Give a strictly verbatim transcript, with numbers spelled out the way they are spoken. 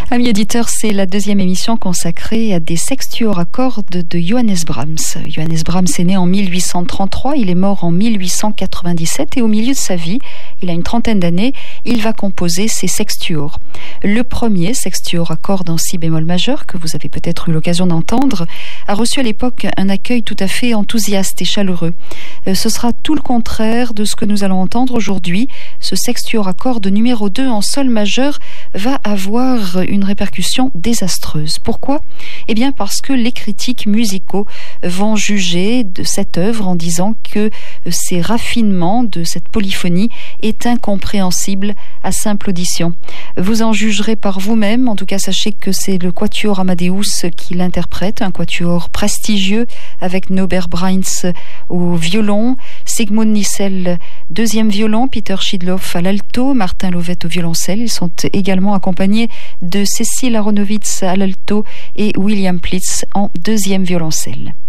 Amis éditeurs, c'est la deuxième émission consacrée à des sextuors à cordes de Johannes Brahms. Johannes Brahms est né en mille huit cent trente-trois, il est mort en mille huit cent quatre-vingt-dix-sept et au milieu de sa vie, il a une trentaine d'années, il va composer ses sextuors. Le premier, sextuor à cordes en si bémol majeur, que vous avez peut-être eu l'occasion d'entendre, a reçu à l'époque un accueil tout à fait enthousiaste et chaleureux. Ce sera tout le contraire de ce que nous allons entendre aujourd'hui. Ce sextuor à cordes numéro deux en sol majeur va avoir une répercussion désastreuse. Pourquoi ? Eh bien parce que les critiques musicaux vont juger de cette œuvre en disant que ces raffinements de cette polyphonie est incompréhensible à simple audition. Vous en jugerez par vous-même. En tout cas, sachez que c'est le Quatuor Amadeus qui l'interprète, un quatuor prestigieux avec Norbert Brains au violon, Sigmund Nissel deuxième violon, Peter Schidloff à l'alto, Martin Lovett au violoncelle. Ils sont également accompagnés de Cécile Aronowitz à l'alto et William Plitz en deuxième violoncelle.